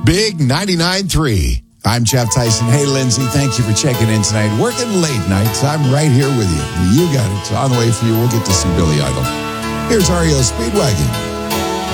Big 99.3. I'm Jeff Tyson. Hey, Lindsay, thank you for checking in tonight. Working late nights. I'm right here with you. You got it. On the way for you, we'll get to see Billy Idol. Here's REO Speedwagon.